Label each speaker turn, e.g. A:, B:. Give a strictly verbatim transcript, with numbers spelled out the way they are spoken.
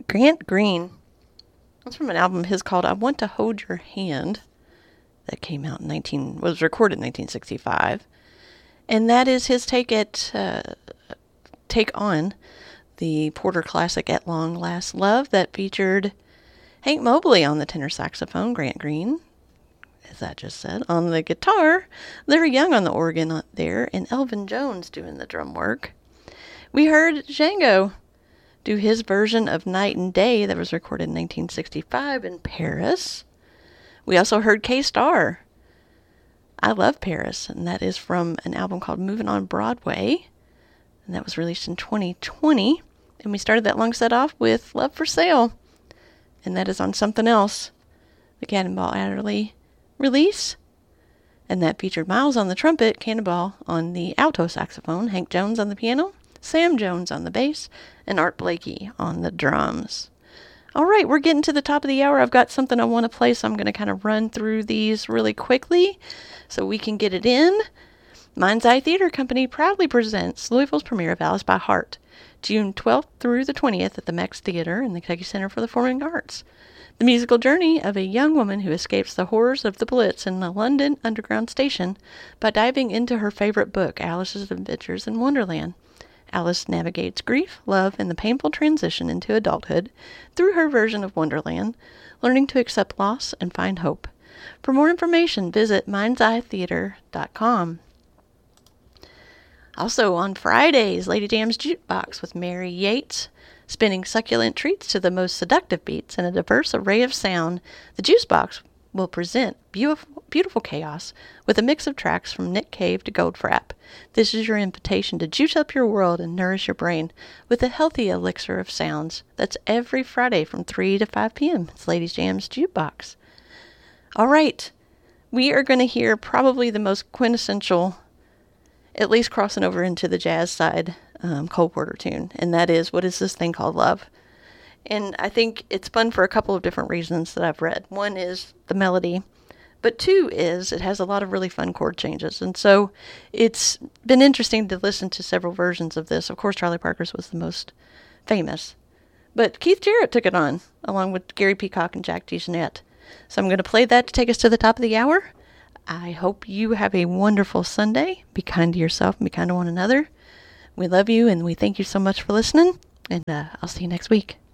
A: Grant Green. That's from an album of his called I Want to Hold Your Hand that came out in nineteen was recorded in nineteen sixty-five. And that is his take at uh, take on the Porter classic At Long Last Love that featured Hank Mobley on the tenor saxophone, Grant Green, as I just said, on the guitar, Larry Young on the organ there, and Elvin Jones doing the drum work. We heard Django do his version of Night and Day that was recorded in nineteen sixty-five in Paris. We also heard K-Star, I Love Paris, and that is from an album called Moving on Broadway, and that was released in twenty twenty. And we started that long set off with Love for Sale, and that is on Something Else, the Cannonball Adderley release. And that featured Miles on the trumpet, Cannonball on the alto saxophone, Hank Jones on the piano, Sam Jones on the bass, and Art Blakey on the drums. All right, we're getting to the top of the hour. I've got something I want to play, so I'm going to kind of run through these really quickly so we can get it in. Mind's Eye Theater Company proudly presents Louisville's premiere of Alice by Heart, June twelfth through the twentieth at the Mex Theater and the Kentucky Center for the Performing Arts. The musical journey of a young woman who escapes the horrors of the Blitz in the London Underground Station by diving into her favorite book, Alice's Adventures in Wonderland. Alice navigates grief, love, and the painful transition into adulthood through her version of Wonderland, learning to accept loss and find hope. For more information, visit minds eye theater dot com. Also on Fridays, Lady Jam's Jukebox with Mary Yates, spinning succulent treats to the most seductive beats in a diverse array of sound. The Juice Box will present beautiful, beautiful chaos with a mix of tracks from Nick Cave to Goldfrapp. This is your invitation to juice up your world and nourish your brain with a healthy elixir of sounds. That's every Friday from three to five p.m. It's Lady Jam's Jukebox. All right, we are going to hear probably the most quintessential, at least crossing over into the jazz side, um, Cole Porter tune, and that is What Is This Thing Called Love? And I think it's fun for a couple of different reasons that I've read. One is the melody, but two is it has a lot of really fun chord changes. And so it's been interesting to listen to several versions of this. Of course, Charlie Parker's was the most famous, but Keith Jarrett took it on, along with Gary Peacock and Jack DeJohnette. So I'm going to play that to take us to the top of the hour. I hope you have a wonderful Sunday. Be kind to yourself and be kind to one another. We love you, and we thank you so much for listening, and uh, I'll see you next week.